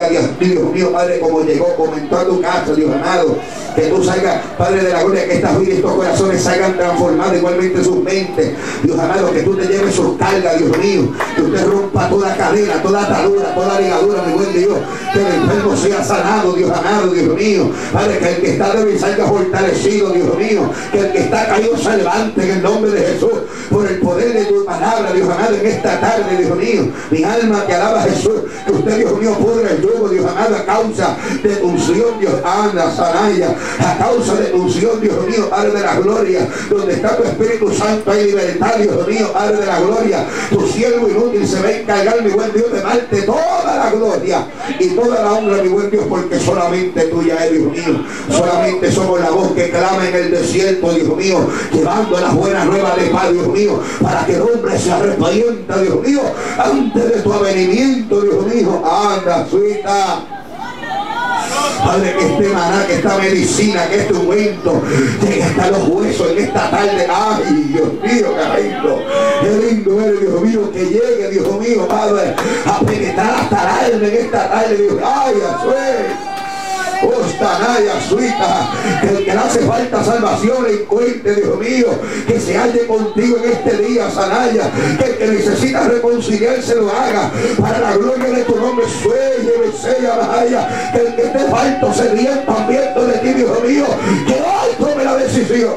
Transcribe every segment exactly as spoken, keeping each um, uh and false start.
Dios, Dios mío, Padre, como llegó, como entró a tu casa, Dios amado. Que tú salgas, Padre de la gloria, que estas vidas y estos corazones salgan transformados, igualmente sus mentes. Dios amado, que tú te lleves sus cargas, Dios mío. Que usted rompa toda cadena, toda atadura, toda ligadura, mi buen Dios. Que el enfermo sea sanado, Dios amado, Dios mío. Padre, que el que está débil salga fortalecido, Dios mío. Que el que está caído se levante en el nombre de Jesús. Por el poder de tu palabra, Dios amado, en esta tarde, Dios mío. Mi alma te alaba, Jesús. Que usted, Dios mío, pudre el yugo, Dios amado, a causa de tu unción, Dios, anda, sanaya. A causa de tu unción, Dios mío, Padre de la gloria. Donde está tu Espíritu Santo hay libertad, Dios mío, Padre de la gloria. Tu siervo inútil se va a encargar, mi buen Dios, de darte toda la gloria y toda la honra, mi buen Dios, porque solamente tuya es, Dios mío. Solamente somos la voz que clama en el desierto, Dios mío, llevando las buenas nuevas de paz, Dios mío, para que el hombre se arrepienta, Dios mío, antes de tu avenimiento, Dios mío. Anda, suita. Padre, que este maná, que esta medicina, que este ungüento llegue hasta los huesos en esta tarde. Ay, Dios mío, carito. Qué lindo eres, Dios mío, que llegue, Dios mío, Padre, a penetrar hasta el alma en esta tarde, Dios. Ay, asué. Ostanaya, suita, que el que le hace falta salvación encuentre, Dios mío, que se halle contigo en este día, Sanaya, que el que necesita reconciliarse lo haga, para la gloria de tu nombre, sueñe, besella, vaya, que el que esté falto se ríe también de ti, Dios mío, que hoy tome la decisión.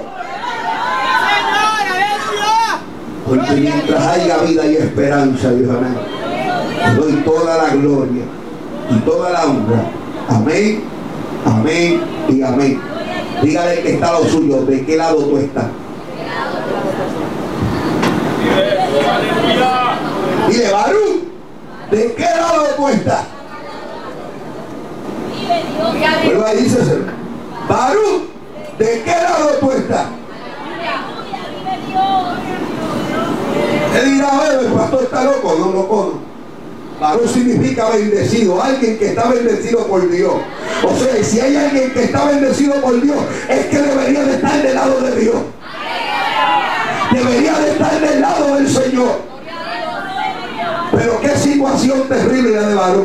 Porque mientras haya vida y esperanza, Dios amén, doy toda la gloria y toda la honra. Amén. Amén y amén. Dígale que está lo suyo. ¿De qué lado tú estás? Dile, Baruch, ¿de qué lado tú estás? Vuelva y dice, Baruch, ¿de qué lado tú estás? Él dirá, bueno, el pastor está loco. No, loco. Baruch significa bendecido, alguien que está bendecido por Dios. O sea, si hay alguien que está bendecido por Dios, es que debería de estar del lado de Dios. Debería de estar del lado del Señor. Pero qué situación terrible la de Baruch.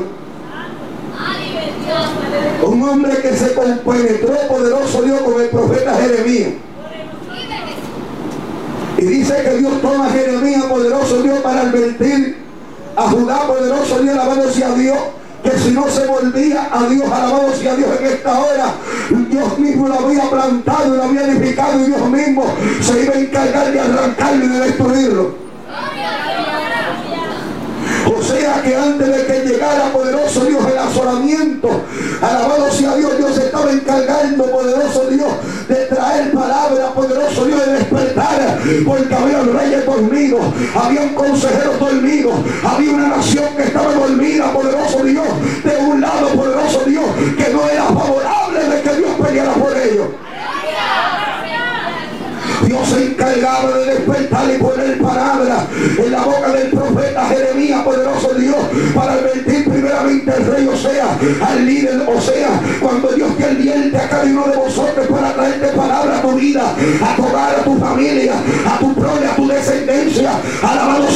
Un hombre que se compenetró, poderoso Dios, con el profeta Jeremías. Y dice que Dios toma a Jeremías, poderoso Dios, para advertir a Judá, poderoso Dios, alabado sea Dios, que si no se volvía a Dios, alabado sea Dios, en esta hora Dios mismo lo había plantado y lo había edificado, y Dios mismo se iba a encargar de arrancarlo y de destruirlo. O sea que antes de que llegara, poderoso Dios, el asolamiento, alabado sea Dios, Dios se estaba encargando, poderoso Dios, de traer palabra, poderoso Dios, de despertar, porque había reyes dormidos, había consejeros dormidos, había una nación que estaba dormida, poderoso Dios, de un lado, poderoso Dios, que no era favorable de que Dios peleara por ellos. Dios se encargaba de despertar y poner palabra en la boca del profeta Jeremías, poderoso Dios, para advertir primeramente al rey Osea, al líder Osea, cuando Dios te advierte a cada uno de vosotros para traerte palabra a tu vida, a tu hogar, a tu familia, a tu prole, a tu descendencia. Alabado